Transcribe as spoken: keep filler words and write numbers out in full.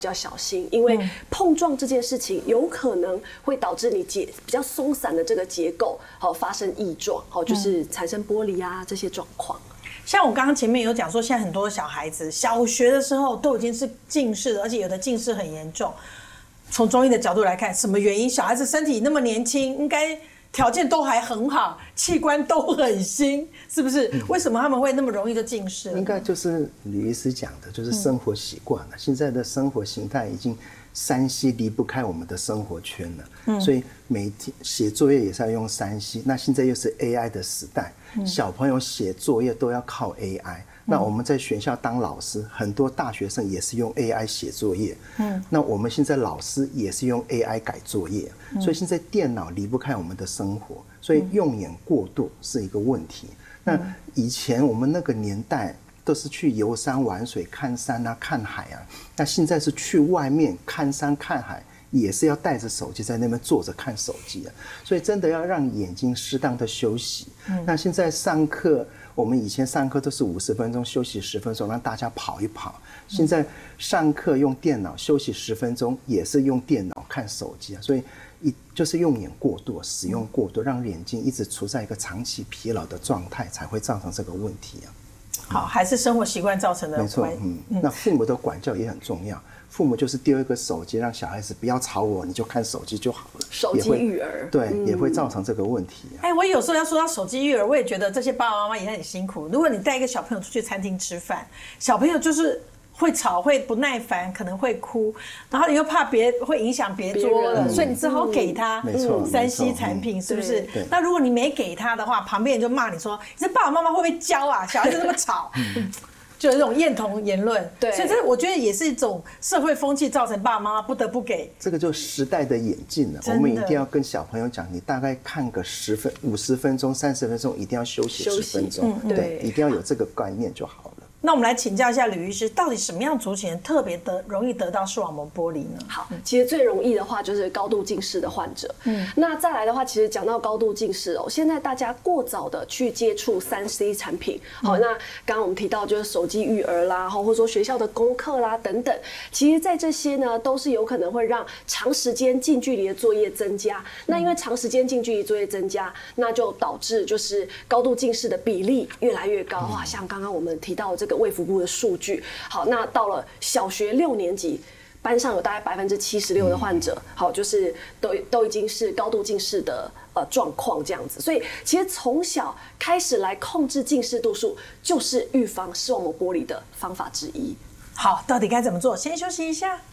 比较小心，因为碰撞这件事情有可能会导致你结比较松散的这个结构好发生异状，好就是产生剥离啊这些状况。 像我刚刚前面有讲说，现在很多小孩子小学的时候都已经是近视了，而且有的近视很严重。从中医的角度来看，什么原因？小孩子身体那么年轻，应该条件都还很好，器官都很新，是不是？嗯、为什么他们会那么容易就近视？ 应该就是吕医师讲的，就是生活习惯了。嗯、现在的生活形态已经三 C 离不开我们的生活圈了，嗯、所以每天写作业也是要用三 C。那现在又是 A I 的时代，嗯、小朋友写作业都要靠 A I。那我们在学校当老师，很多大学生也是用 A I 写作业。嗯，那我们现在老师也是用 A I 改作业，嗯、所以现在电脑离不开我们的生活，所以用眼过度是一个问题。嗯、那以前我们那个年代都是去游山玩水、看山啊、看海啊，那现在是去外面看山看海，也是要带着手机在那边坐着看手机啊，所以真的要让眼睛适当的休息。嗯、那现在上课，我们以前上课都是五十分钟休息十分钟，让大家跑一跑。现在上课用电脑，休息十分钟也是用电脑看手机啊，所以一就是用眼过度，使用过度，让眼睛一直处在一个长期疲劳的状态，才会造成这个问题啊。 好，还是生活习惯造成的。 没错，嗯，那父母的管教也很重要。父母就是丢一个手机，让小孩子不要吵我，你就看手机就好了。 手机育儿， 对，嗯、也会造成这个问题、啊。 哎，我有时候要说到手机育儿，我也觉得这些爸爸妈妈也很辛苦。如果你带一个小朋友出去餐厅吃饭，小朋友就是会吵、会不耐烦，可能会哭，然后你又怕别会影响别桌了，所以你只好给他三 C 产品，是不是？那如果你没给他的话，旁边人就骂你说：“你这爸爸妈妈会不会教啊？小孩子那么吵。”就有这种厌童言论，对，所以这我觉得也是一种社会风气造成爸爸妈妈不得不给。 这个就时代的演进了，我们一定要跟小朋友讲，你大概看个十分、五十分钟、三十分钟，一定要休息十分钟，嗯、对，一定要有这个概念就好了。 那我们来请教一下吕医师，到底什么样族群特别得容易得到视网膜剥离呢？ 好，其实最容易的话就是高度近视的患者。嗯，那再来的话，其实讲到高度近视哦，现在大家过早的去接触三 C 产品，好，嗯、那刚刚我们提到就是手机育儿啦，或者说学校的功课啦等等，其实在这些呢都是有可能会让长时间近距离的作业增加。那因为长时间近距离作业增加，那就导致就是高度近视的比例越来越高啊，像刚刚我们提到这个。卫福部的数据，好，那到了小学六年级，班上有大概百分之七十六的患者，好，就是都都已经是高度近视的呃状况这样子，所以其实从小开始来控制近视度数，就是预防视网膜剥离的方法之一。 好，到底该怎么做？先休息一下。